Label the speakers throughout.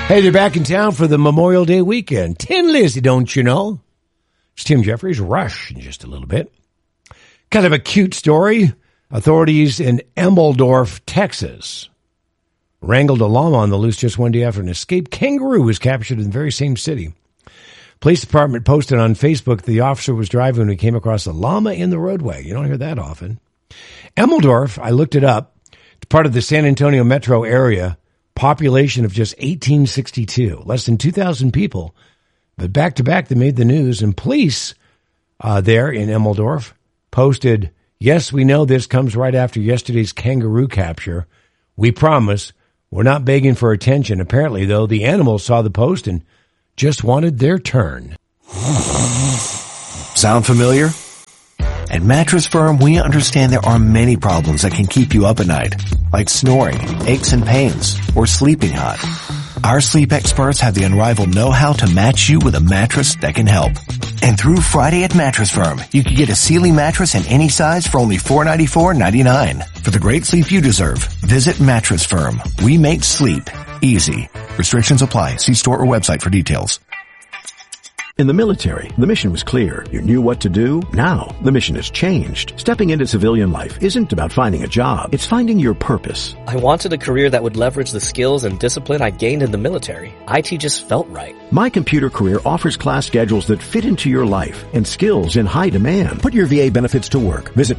Speaker 1: Hey, they're back in town for the Memorial Day weekend. Tin Lizzy, don't you know? It's Tim Jeffries, Rush in just a little bit. Kind of a cute story. Authorities in Ameldorf, Texas, wrangled a llama on the loose just one day after an escaped kangaroo was captured in the very same city. Police department posted on Facebook the officer was driving when he came across a llama in the roadway. You don't hear that often. Ameldorf, I looked it up, it's part of the San Antonio metro area, population of just 1862, less than 2,000 people. But back-to-back, they made the news, and police there in Ameldorf posted, yes, we know this comes right after yesterday's kangaroo capture. We promise we're not begging for attention. Apparently, though, the animals saw the post and just wanted their turn.
Speaker 2: Sound familiar? At Mattress Firm, we understand there are many problems that can keep you up at night, like snoring, aches and pains, or sleeping hot. Our sleep experts have the unrivaled know-how to match you with a mattress that can help. And through Friday at Mattress Firm, you can get a Sealy mattress in any size for only $494.99. For the great sleep you deserve, visit Mattress Firm. We make sleep easy. Restrictions apply. See store or website for details.
Speaker 3: In the military, the mission was clear. You knew what to do. Now, the mission has changed. Stepping into civilian life isn't about finding a job. It's finding your purpose.
Speaker 4: I wanted a career that would leverage the skills and discipline I gained in the military. IT just felt right.
Speaker 3: My Computer Career offers class schedules that fit into your life and skills in high demand. Put your VA benefits to work. Visit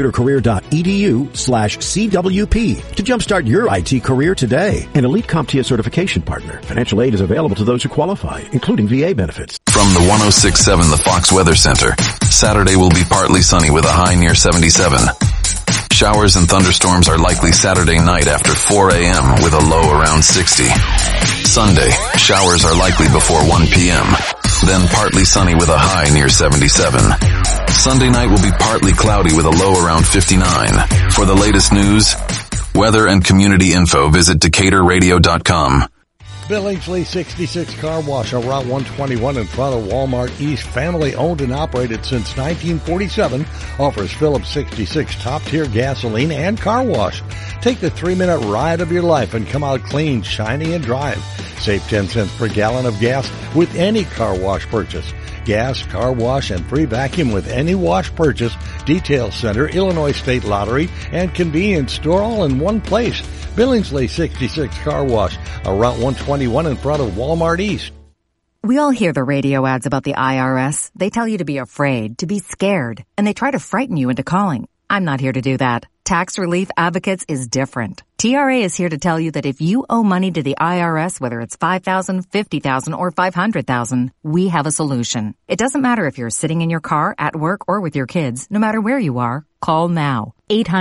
Speaker 3: mycomputercareer.edu/CWP to jumpstart your IT career today. An elite CompTIA certification partner. Financial aid is available to those who qualify, including VA benefits.
Speaker 5: From the 106.7 The Fox Weather Center, Saturday will be partly sunny with a high near 77. Showers and thunderstorms are likely Saturday night after 4 a.m. with a low around 60. Sunday, showers are likely before 1 p.m. Then partly sunny with a high near 77. Sunday night will be partly cloudy with a low around 59. For the latest news, weather and community info, visit DecaturRadio.com.
Speaker 6: Billingsley 66 Car Wash on Route 121 in front of Walmart East. Family owned and operated since 1947. Offers Phillips 66 top-tier gasoline and car wash. Take the 3-minute ride of your life and come out clean, shiny, and drive. Save 10 cents per gallon of gas with any car wash purchase. Gas, car wash, and free vacuum with any wash purchase. Detail Center, Illinois State Lottery, and convenience store all in one place. Billingsley 66 Car Wash, on Route 121 in front of Walmart East.
Speaker 7: We all hear the radio ads about the IRS. They tell you to be afraid, to be scared, and they try to frighten you into calling. I'm not here to do that. Tax Relief Advocates is different. TRA is here to tell you that if you owe money to the IRS, whether it's $5,000, $50,000, or $500,000, we have a solution. It doesn't matter if you're sitting in your car, at work, or with your kids. No matter where you are, call now.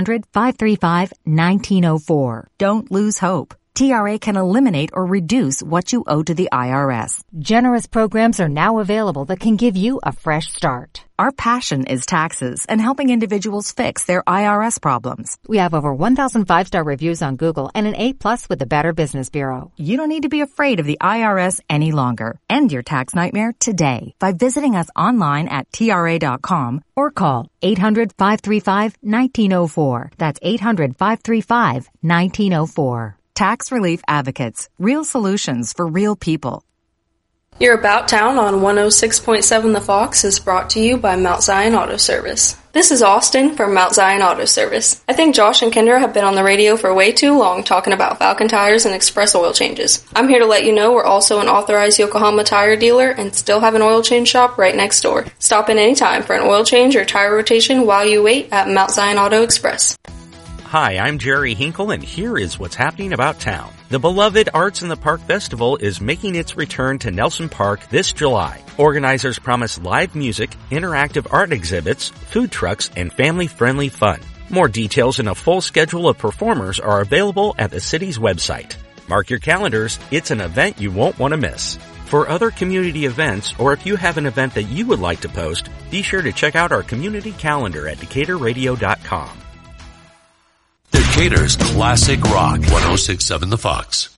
Speaker 7: 800-535-1904. Don't lose hope. TRA can eliminate or reduce what you owe to the IRS.
Speaker 8: Generous programs are now available that can give you a fresh start.
Speaker 7: Our passion is taxes and helping individuals fix their IRS problems.
Speaker 8: We have over 1,000 5-star reviews on Google and an A+ with the Better Business Bureau.
Speaker 7: You don't need to be afraid of the IRS any longer. End your tax nightmare today by visiting us online at TRA.com or call 800-535-1904. That's 800-535-1904. Tax Relief Advocates. Real solutions for real people.
Speaker 9: Your About Town on 106.7 The Fox is brought to you by Mount Zion Auto Service. This is Austin from Mount Zion Auto Service. I think Josh and Kendra have been on the radio for way too long talking about Falcon tires and express oil changes. I'm here to let you know we're also an authorized Yokohama tire dealer and still have an oil change shop right next door. Stop in anytime for an oil change or tire rotation while you wait at Mount Zion Auto Express.
Speaker 10: Hi, I'm Jerry Hinkle, and here is what's happening about town. The beloved Arts in the Park Festival is making its return to Nelson Park this July. Organizers promise live music, interactive art exhibits, food trucks, and family-friendly fun. More details and a full schedule of performers are available at the city's website. Mark your calendars, it's an event you won't want to miss. For other community events, or if you have an event that you would like to post, be sure to check out our community calendar at DecaturRadio.com.
Speaker 11: Decatur's Classic Rock, 106.7 The Fox.